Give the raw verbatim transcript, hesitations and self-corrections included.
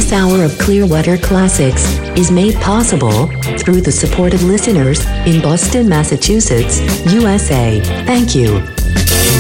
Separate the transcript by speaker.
Speaker 1: This hour of Clearwater Classics is made possible through the support of listeners in Boston, Massachusetts, U S A. Thank you.